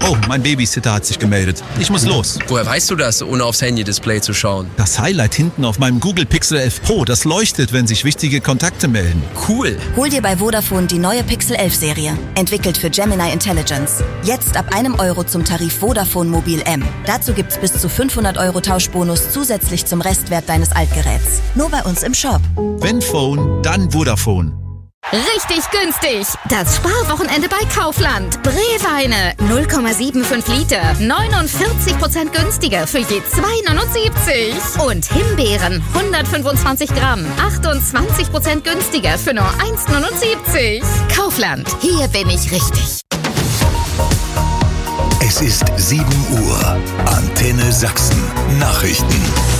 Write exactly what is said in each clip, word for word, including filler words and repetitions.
Oh, mein Babysitter hat sich gemeldet. Ich muss los. Woher weißt du das, ohne aufs Handy-Display zu schauen? Das Highlight hinten auf meinem Google Pixel elf Pro, das leuchtet, wenn sich wichtige Kontakte melden. Cool. Hol dir bei Vodafone die neue Pixel elf Serie. Entwickelt für Gemini Intelligence. Jetzt ab einem Euro zum Tarif Vodafone Mobil M. Dazu gibt's bis zu fünfhundert Euro Tauschbonus zusätzlich zum Restwert deines Altgeräts. Nur bei uns im Shop. Wenn Phone, dann Vodafone. Richtig günstig. Das Sparwochenende bei Kaufland. Brewweine null Komma fünfundsiebzig Liter. neunundvierzig Prozent günstiger für je zwei neunundsiebzig. Und Himbeeren hundertfünfundzwanzig Gramm. achtundzwanzig Prozent günstiger für nur eins neunundsiebzig. Kaufland. Hier bin ich richtig. Es ist sieben Uhr. Antenne Sachsen. Nachrichten.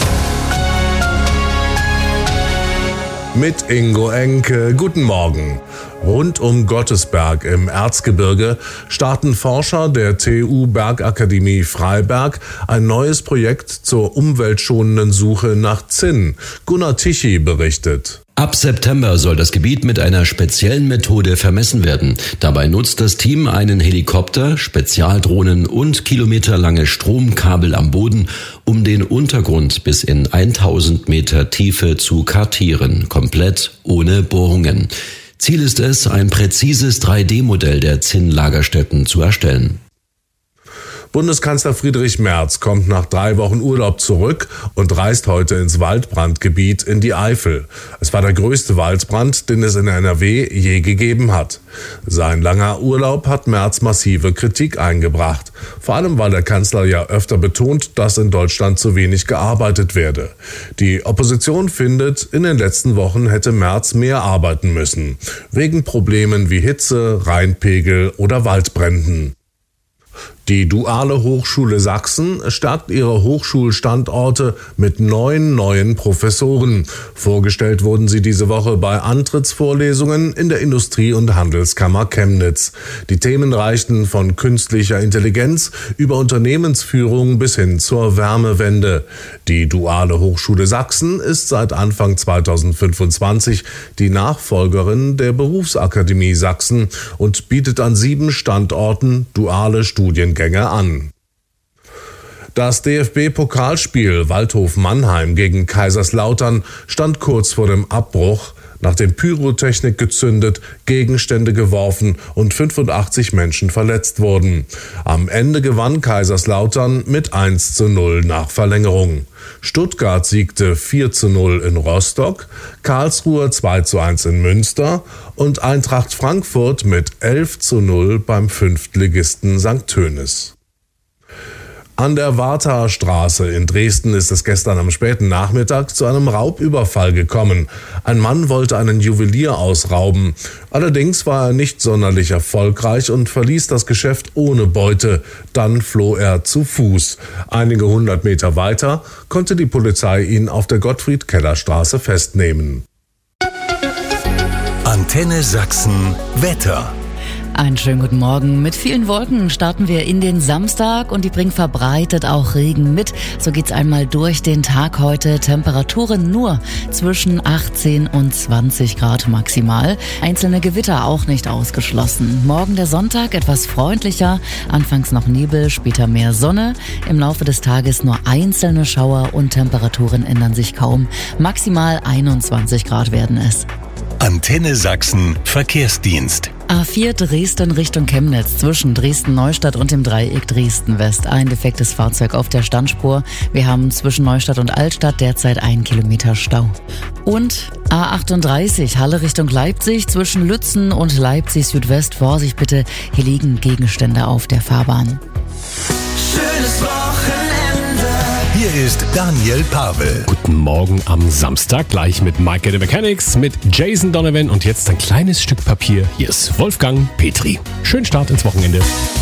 Mit Ingo Enke. Guten Morgen. Rund um Gottesberg im Erzgebirge starten Forscher der T U Bergakademie Freiberg ein neues Projekt zur umweltschonenden Suche nach Zinn. Gunnar Tichy berichtet. Ab September soll das Gebiet mit einer speziellen Methode vermessen werden. Dabei nutzt das Team einen Helikopter, Spezialdrohnen und kilometerlange Stromkabel am Boden, um den Untergrund bis in tausend Meter Tiefe zu kartieren, komplett ohne Bohrungen. Ziel ist es, ein präzises drei D Modell der Zinnlagerstätten zu erstellen. Bundeskanzler Friedrich Merz kommt nach drei Wochen Urlaub zurück und reist heute ins Waldbrandgebiet in die Eifel. Es war der größte Waldbrand, den es in N R W je gegeben hat. Sein langer Urlaub hat Merz massive Kritik eingebracht. Vor allem, weil der Kanzler ja öfter betont, dass in Deutschland zu wenig gearbeitet werde. Die Opposition findet, in den letzten Wochen hätte Merz mehr arbeiten müssen. Wegen Problemen wie Hitze, Rheinpegel oder Waldbränden. Die Duale Hochschule Sachsen stärkt ihre Hochschulstandorte mit neun neuen Professoren. Vorgestellt wurden sie diese Woche bei Antrittsvorlesungen in der Industrie- und Handelskammer Chemnitz. Die Themen reichten von künstlicher Intelligenz über Unternehmensführung bis hin zur Wärmewende. Die Duale Hochschule Sachsen ist seit Anfang zweitausendfünfundzwanzig die Nachfolgerin der Berufsakademie Sachsen und bietet an sieben Standorten duale Studiengänge an. Das D F B-Pokalspiel Waldhof Mannheim gegen Kaiserslautern stand kurz vor dem Abbruch, nachdem Pyrotechnik gezündet, Gegenstände geworfen und fünfundachtzig Menschen verletzt wurden. Am Ende gewann Kaiserslautern mit eins zu null nach Verlängerung. Stuttgart siegte vier zu null in Rostock, Karlsruhe zwei zu eins in Münster und Eintracht Frankfurt mit elf zu null beim Fünftligisten Sankt Tönis. An der Warthaer Straße in Dresden ist es gestern am späten Nachmittag zu einem Raubüberfall gekommen. Ein Mann wollte einen Juwelier ausrauben. Allerdings war er nicht sonderlich erfolgreich und verließ das Geschäft ohne Beute. Dann floh er zu Fuß. Einige hundert Meter weiter konnte die Polizei ihn auf der Gottfried-Keller-Straße festnehmen. Antenne Sachsen Wetter. Einen schönen guten Morgen. Mit vielen Wolken starten wir in den Samstag und die bringen verbreitet auch Regen mit. So geht's einmal durch den Tag heute. Temperaturen nur zwischen achtzehn und zwanzig Grad maximal. Einzelne Gewitter auch nicht ausgeschlossen. Morgen der Sonntag etwas freundlicher. Anfangs noch Nebel, später mehr Sonne. Im Laufe des Tages nur einzelne Schauer und Temperaturen ändern sich kaum. Maximal einundzwanzig Grad werden es. Antenne Sachsen Verkehrsdienst. A vier Dresden Richtung Chemnitz zwischen Dresden-Neustadt und dem Dreieck Dresden-West. Ein defektes Fahrzeug auf der Standspur. Wir haben zwischen Neustadt und Altstadt derzeit ein Kilometer Stau. Und A achtunddreißig Halle Richtung Leipzig zwischen Lützen und Leipzig Südwest. Vorsicht bitte, hier liegen Gegenstände auf der Fahrbahn. Schönes Wochenende. Hier ist Daniel Pavel. Guten Morgen am Samstag, gleich mit Mike the Mechanics, mit Jason Donovan und jetzt ein kleines Stück Papier. Hier ist Wolfgang Petri. Schönen Start ins Wochenende.